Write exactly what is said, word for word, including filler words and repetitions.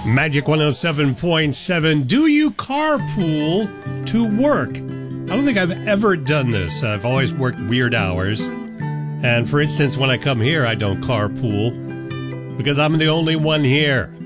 Magic one oh seven point seven. Do you carpool to work? I don't think I've ever done this. I've always worked weird hours. And for instance, when I come here, I don't carpool because I'm the only one here.